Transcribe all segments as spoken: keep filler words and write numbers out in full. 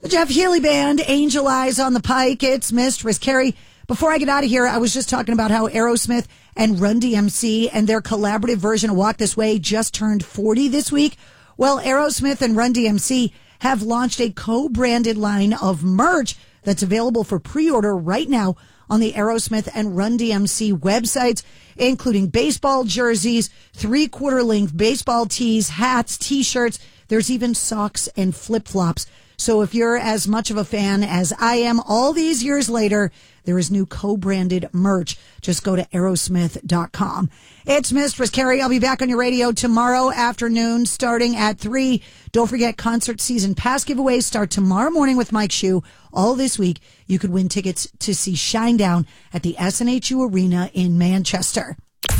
The Jeff Healey Band, Angel Eyes on the Pike. It's Mistress Carrie. Before I get out of here, I was just talking about how Aerosmith and Run D M C and their collaborative version of Walk This Way just turned forty this week. Well, Aerosmith and Run D M C have launched a co-branded line of merch that's available for pre-order right now on the Aerosmith and Run D M C websites, including baseball jerseys, three-quarter length baseball tees, hats, t-shirts. There's even socks and flip-flops. So if you're as much of a fan as I am all these years later, there is new co-branded merch. Just go to aerosmith dot com. It's Mistress Carrie. I'll be back on your radio tomorrow afternoon starting at three. Don't forget, concert season pass giveaways start tomorrow morning with Mike Shue. All this week, you could win tickets to see Shinedown at the S N H U Arena in Manchester.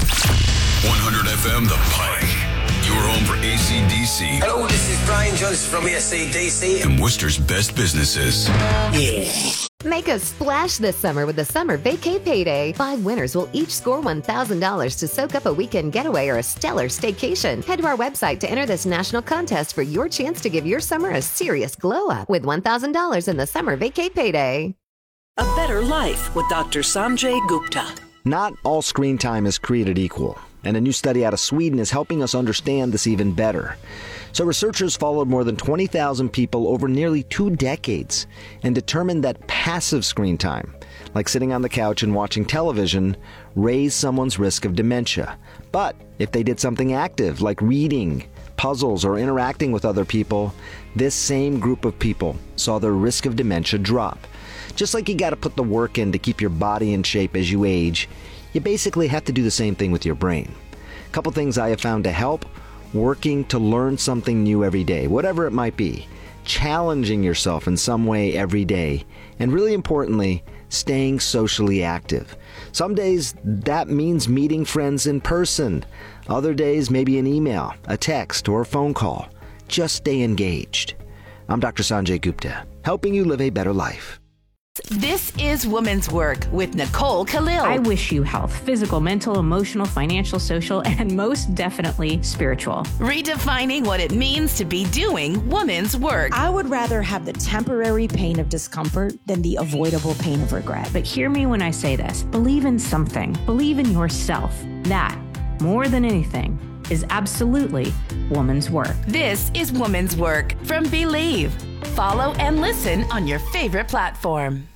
one hundred F M The Pike. Your home for A C D C. Hello, this is Brian Johnson from A C D C. And Worcester's best businesses. Yeah. Make a splash this summer with the Summer Vacay Payday. Five winners will each score one thousand dollars to soak up a weekend getaway or a stellar staycation. Head to our website to enter this national contest for your chance to give your summer a serious glow up with one thousand dollars in the Summer Vacay Payday. A Better Life with Doctor Sanjay Gupta. Not all screen time is created equal, and a new study out of Sweden is helping us understand this even better. So researchers followed more than twenty thousand people over nearly two decades and determined that passive screen time, like sitting on the couch and watching television, raised someone's risk of dementia. But if they did something active, like reading, puzzles, or interacting with other people, this same group of people saw their risk of dementia drop. Just like you got to put the work in to keep your body in shape as you age, you basically have to do the same thing with your brain. A couple things I have found to help: working to learn something new every day, whatever it might be, challenging yourself in some way every day, and really importantly, staying socially active. Some days that means meeting friends in person. Other days, maybe an email, a text, or a phone call. Just stay engaged. I'm Doctor Sanjay Gupta, helping you live a better life. This is Women's Work with Nicole Khalil. I wish you health, physical, mental, emotional, financial, social, and most definitely spiritual. Redefining what it means to be doing women's work. I would rather have the temporary pain of discomfort than the avoidable pain of regret. But hear me when I say this. Believe in something. Believe in yourself. That, more than anything, is absolutely woman's work. This is Woman's Work from Believe. Follow and listen on your favorite platform.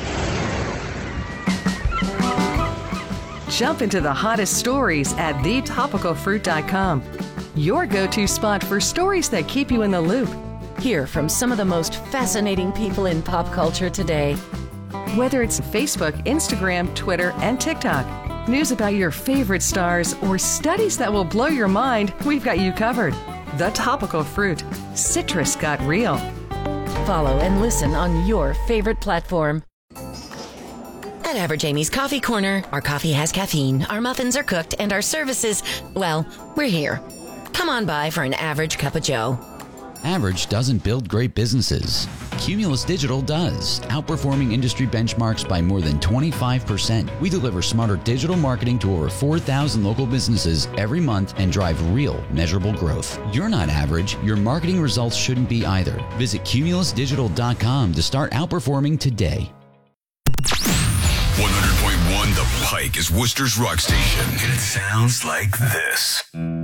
Jump into the hottest stories at the topical fruit dot com. Your go-to spot for stories that keep you in the loop. Hear from some of the most fascinating people in pop culture today. Whether it's Facebook, Instagram, Twitter, and TikTok, news about your favorite stars, or studies that will blow your mind, we've got you covered. The Topical Fruit. Citrus got real. Follow and listen on your favorite platform. At Average Amy's Coffee Corner, our coffee has caffeine, our muffins are cooked, and our services, well, we're here. Come on by for an average cup of joe. Average doesn't build great businesses. Cumulus Digital does, outperforming industry benchmarks by more than twenty-five percent. We deliver smarter digital marketing to over four thousand local businesses every month and drive real, measurable growth. You're not average. Your marketing results shouldn't be either. Visit cumulus digital dot com to start outperforming today. one hundred point one The Pike is Worcester's rock station. And it sounds like this.